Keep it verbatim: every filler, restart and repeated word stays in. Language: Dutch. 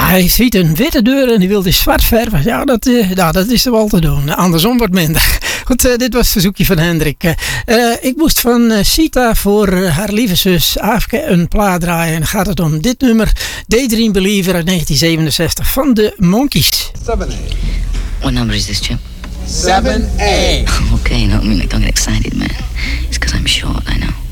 hij ziet een witte deur en die wil die zwart verven. Ja, dat, uh, nou, dat is er wel te doen. Andersom wordt minder. Goed, uh, dit was het verzoekje van Hendrik. Uh, uh, ik moest van uh, Sita voor uh, haar lieve zus Aafke een plaat draaien. En dan gaat het om dit nummer. Daydream Believer uit negentien zevenenzestig van de Monkees. seven A. What number is this, Chip? seven A. Okay, no, I mean, like, don't get excited, man. It's because I'm short, I know.